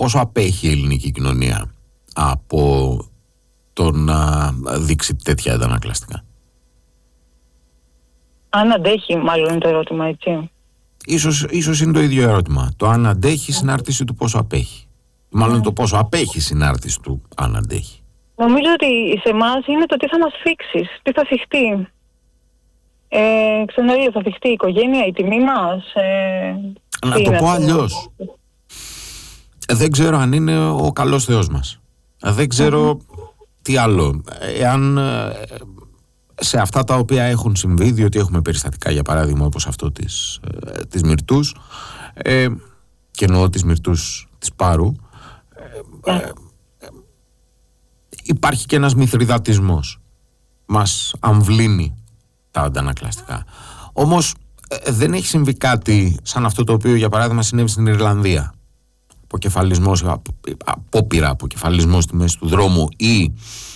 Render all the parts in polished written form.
πόσο απέχει η ελληνική κοινωνία από το να δείξει τέτοια αντανακλαστικά? Αν αντέχει, μάλλον είναι το ερώτημα, έτσι. Ίσως είναι το ίδιο ερώτημα. Το αν αντέχει συνάρτηση του πόσο απέχει. Μάλλον το πόσο απέχει συνάρτηση του αν αντέχει. Νομίζω ότι σε εμάς είναι το τι θα μας θίξεις, τι θα θυχτεί. Ξαναλέω, θα θυχτεί η οικογένεια, η τιμή μας. Να το πω αλλιώς. Δεν ξέρω αν είναι ο καλός Θεός μας. Δεν ξέρω τι άλλο. Εάν σε αυτά τα οποία έχουν συμβεί, διότι έχουμε περιστατικά, για παράδειγμα, όπως αυτό της Μυρτούς, και εννοώ της Μυρτούς της Πάρου, υπάρχει και ένας μηθριδατισμός. Μας αμβλύνει τα αντανακλαστικά. Όμως δεν έχει συμβεί κάτι σαν αυτό το οποίο, για παράδειγμα, συνέβη στην Ιρλανδία. Αποκεφαλισμός, απόπειρα αποκεφαλισμός στη μέση του δρόμου ή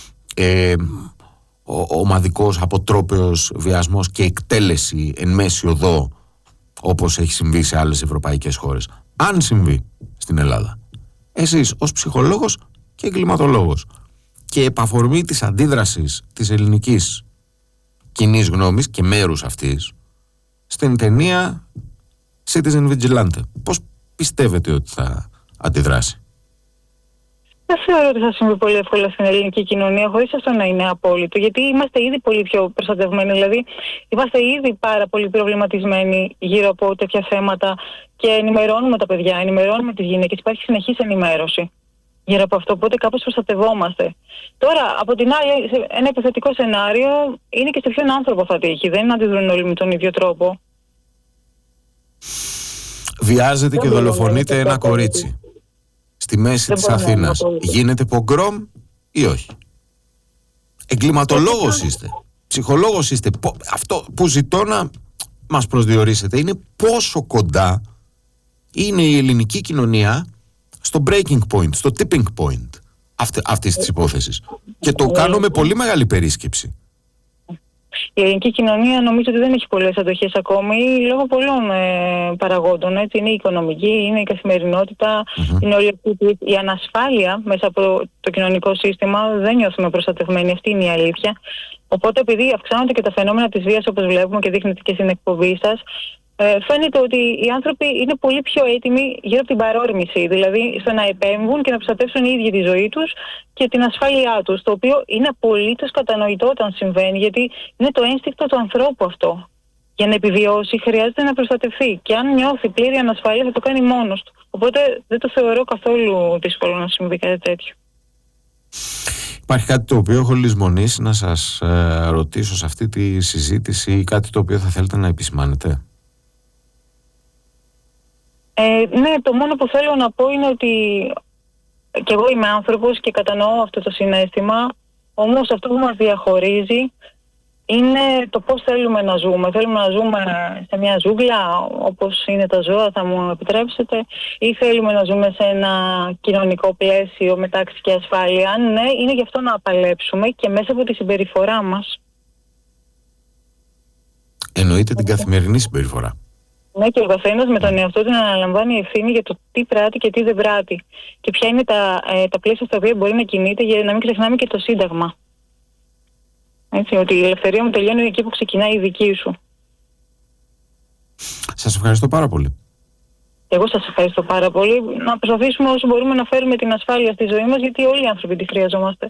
ομαδικός αποτρόπαιος βιασμός και εκτέλεση εν μέση οδό, όπως έχει συμβεί σε άλλες ευρωπαϊκές χώρες. Αν συμβεί στην Ελλάδα, εσείς ως ψυχολόγος και εγκληματολόγος και επαφορμή της αντίδρασης της ελληνικής κοινής γνώμης και μέρους αυτής στην ταινία Citizen Vigilante, πώς πιστεύετε ότι θα αντιδράσει? Δεν θεωρώ ότι θα συμβεί πολύ εύκολα στην ελληνική κοινωνία, χωρίς αυτό να είναι απόλυτο, γιατί είμαστε ήδη πολύ πιο προστατευμένοι. Δηλαδή, είμαστε ήδη πάρα πολύ προβληματισμένοι γύρω από τέτοια θέματα και ενημερώνουμε τα παιδιά, ενημερώνουμε τις γυναίκες. Υπάρχει συνεχής ενημέρωση γύρω από αυτό, οπότε κάπως προστατευόμαστε. Τώρα, από την άλλη, σε ένα υποθετικό σενάριο είναι και σε ποιον άνθρωπο θα τύχει. Δεν αντιδρούν όλοι με τον ίδιο τρόπο. Βιάζεται και δολοφονείται ένα κορίτσι στη μέση της Αθήνας. Γίνεται πογκρόμ ή όχι? Εγκληματολόγος είστε, ψυχολόγος είστε. Αυτό που ζητώ να μας προσδιορίσετε είναι πόσο κοντά είναι η ελληνική κοινωνία στο breaking point, στο tipping point αυτής της υπόθεσης. Και το κάνω με πολύ μεγάλη περίσκεψη. Η ελληνική κοινωνία νομίζω ότι δεν έχει πολλές αντοχές ακόμη λόγω πολλών παραγόντων. Έτσι. Είναι η οικονομική, είναι η καθημερινότητα, είναι όλη η ανασφάλεια μέσα από το κοινωνικό σύστημα. Δεν νιώθουμε προστατευμένοι, αυτή είναι η αλήθεια. Οπότε, επειδή αυξάνονται και τα φαινόμενα της βίας, όπως βλέπουμε και δείχνετε και στην εκπομπή σας, φαίνεται ότι οι άνθρωποι είναι πολύ πιο έτοιμοι γύρω από την παρόρμηση, δηλαδή στο να επέμβουν και να προστατεύσουν οι ίδιοι τη ζωή τους και την ασφάλειά τους, το οποίο είναι απολύτως κατανοητό όταν συμβαίνει, γιατί είναι το ένστικτο του ανθρώπου αυτό. Για να επιβιώσει χρειάζεται να προστατευτεί και αν νιώθει πλήρη ανασφάλεια θα το κάνει μόνος του. Οπότε δεν το θεωρώ καθόλου δύσκολο να συμβεί κάτι τέτοιο. Υπάρχει κάτι το οποίο έχω λησμονήσει να σας ρωτήσω σε αυτή τη συζήτηση ή κάτι το οποίο θα θέλετε να επισημάνετε? Ναι, το μόνο που θέλω να πω είναι ότι και εγώ είμαι άνθρωπος και κατανοώ αυτό το συναίσθημα, όμως αυτό που μας διαχωρίζει είναι το πώς θέλουμε να ζούμε. Θέλουμε να ζούμε σε μια ζούγκλα όπως είναι τα ζώα, θα μου επιτρέψετε, ή θέλουμε να ζούμε σε ένα κοινωνικό πλαίσιο με τάξη και ασφάλεια? Ναι, είναι γι' αυτό να παλέψουμε και μέσα από τη συμπεριφορά μας. Εννοείται την καθημερινή συμπεριφορά. Ναι, και ο καθένας με τον εαυτό του να αναλαμβάνει ευθύνη για το τι πράττει και τι δεν πράττει. Και ποια είναι τα πλαίσια στα οποία μπορεί να κινείται, για να μην ξεχνάμε και το Σύνταγμα. Έτσι, ότι η ελευθερία μου τελειώνει εκεί που ξεκινάει η δική σου. Σας ευχαριστώ πάρα πολύ. Εγώ σας ευχαριστώ πάρα πολύ. Να προσπαθήσουμε όσο μπορούμε να φέρουμε την ασφάλεια στη ζωή μας, γιατί όλοι οι άνθρωποι τη χρειαζόμαστε.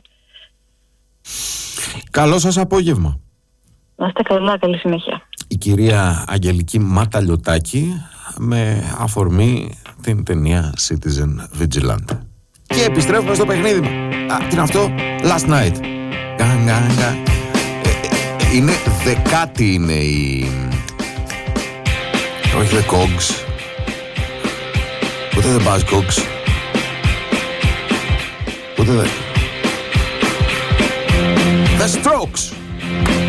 Καλό σας απόγευμα. Να είστε καλά, καλή συνέχεια. Η κυρία Αγγελική Ματαλιωτάκη με αφορμή την ταινία Citizen Vigilante. Και επιστρέφουμε στο παιχνίδι μου. Τι είναι αυτό? Last Night. Είναι δεκάτη είναι η... Όχι The Cogs, ούτε The Buzzcocks, ούτε The Strokes.